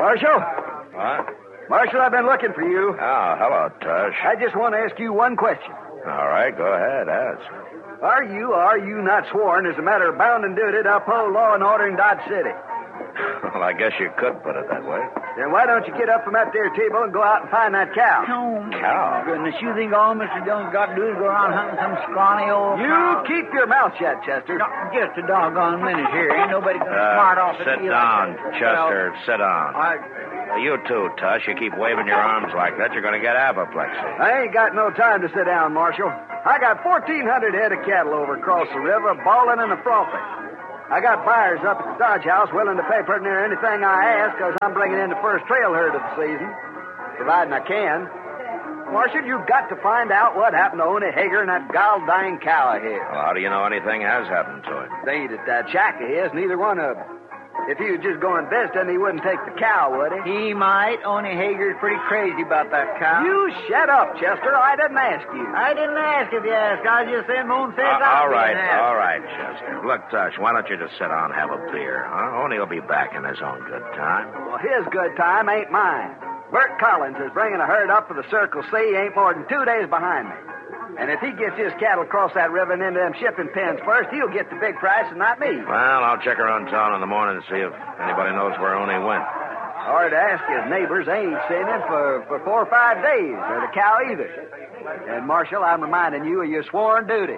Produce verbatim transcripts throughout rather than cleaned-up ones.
Marshal? What? Marshal, I've been looking for you. Oh, hello, Tush. I just want to ask you one question. All right, go ahead, ask. Are you or are you not sworn as a matter of bound and duty to uphold law and order in Dodge City? Well, I guess you could put it that way. Then why don't you get up from that there table and go out and find that cow? Oh, Cow? goodness, you think all Mister Dillon's got to do is go around hunting some scrawny old You cow? keep your mouth shut, Chester. No, just a doggone minute here. Ain't nobody gonna Uh, smart off at sit you down, like that. Chester. Sit down. I, Uh, you too, Tush. You keep waving your arms like that, you're going to get apoplexy. I ain't got no time to sit down, Marshal. I got fourteen hundred head of cattle over across the river, bawling and a frothing. I got buyers up at the Dodge House willing to pay pretty near anything I ask because I'm bringing in the first trail herd of the season, providing I can. Marshal, you've got to find out what happened to Oney Hager and that gall-dying cow of his. Well, how do you know anything has happened to him? They ain't at that shack of his, neither one of them. If he was just going visiting, he wouldn't take the cow, would he? He might. Only Hager's pretty crazy about that cow. You shut up, Chester. I didn't ask you. I didn't ask if you asked. I just said Moon says Uh, I'll all be right, an ass. all right, Chester. Look, Tush, why don't you just sit down and have a beer, huh? Oney will be back in his own good time. Well, his good time ain't mine. Bert Collins is bringing a herd up for the Circle C. He ain't more than two days behind me. And if he gets his cattle across that river and into them shipping pens first, he'll get the big price and not me. Well, I'll check around town in the morning to see if anybody knows where Oney went. Or to ask his neighbors, they ain't seen him for, for four or five days, or the cow either. And, Marshal, I'm reminding you of your sworn duty.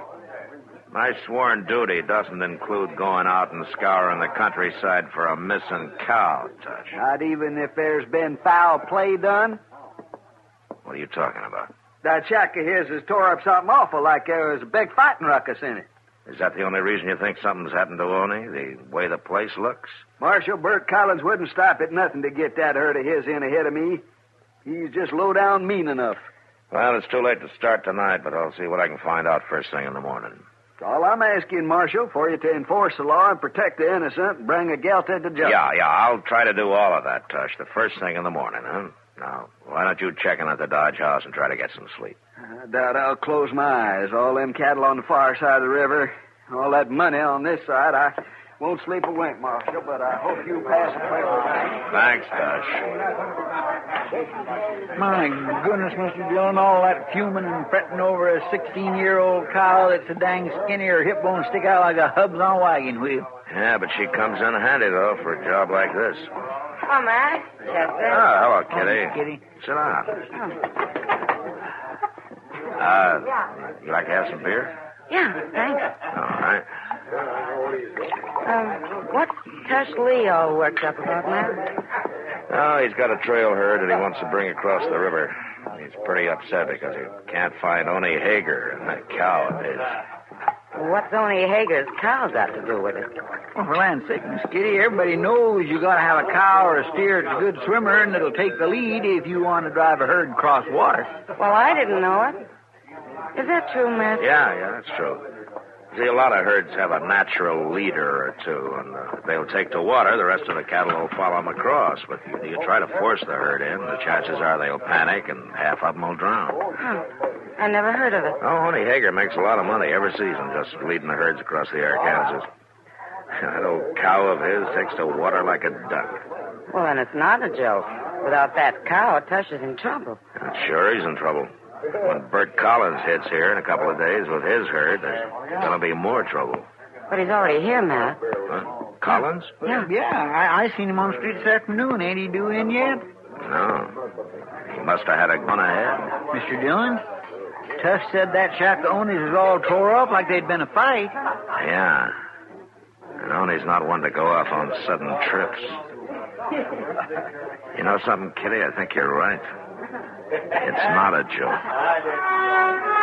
My sworn duty doesn't include going out and scouring the countryside for a missing cow, Tush. Not even if there's been foul play done. What are you talking about? That shack of his has tore up something awful, like there was a big fighting ruckus in it. Is that the only reason you think something's happened to Oney? The way the place looks? Marshal, Bert Collins wouldn't stop at nothing to get that herd of his in ahead of me. He's just low down mean enough. Well, it's too late to start tonight, but I'll see what I can find out first thing in the morning. All I'm asking, Marshal, for you to enforce the law and protect the innocent and bring a guilty to justice. Yeah, yeah, I'll try to do all of that, Tush, the first thing in the morning, huh? Now, why don't you check in at the Dodge House and try to get some sleep? I doubt I'll close my eyes. All them cattle on the far side of the river, all that money on this side, I won't sleep a wink, Marshal, but I hope you pass a pleasant night. Thanks, Tush. My goodness, Mister Dillon, all that fuming and fretting over a sixteen-year-old cow that's a dang skinny or hip bone stick out like a hubs on a wagon wheel. Yeah, but she comes in handy, though, for a job like this. Oh, Matt. Chester. Oh, hello, Kitty. Oh, Kitty. Sit down. Uh, you like to have some beer? Yeah, thanks. All right. Um, what's Tush Lee all worked up about, Matt? Oh, he's got a trail herd that he wants to bring across the river. He's pretty upset because he can't find Oney Hager and that cow of his. What's Oney Hager's cow got to do with it? Well, for land's sake, Miss Kitty, everybody knows you got to have a cow or a steer that's a good swimmer and it'll take the lead if you want to drive a herd across water. Well, I didn't know it. Is that true, Matt? Yeah, yeah, that's true. See, a lot of herds have a natural leader or two, and uh, if they'll take to water, the rest of the cattle will follow them across. But you, you try to force the herd in, the chances are they'll panic and half of them will drown. Huh. I never heard of it. Oh, Oney Hager makes a lot of money every season just leading the herds across the Arkansas. That old cow of his takes to water like a duck. Well, then it's not a joke. Without that cow, Tush is in trouble. And sure, he's in trouble. When Bert Collins hits here in a couple of days with his herd, there's going to be more trouble. But he's already here, Matt. Huh? Collins? Yeah, yeah. I, I seen him on the street this afternoon. Ain't he due in yet? No. He must have had a gun ahead. Mister Dillon, Tush said that shack of Oney's was all tore up like they'd been a fight. Yeah. And Oney's not one to go off on sudden trips. You know something, Kitty? I think you're right. It's not a joke.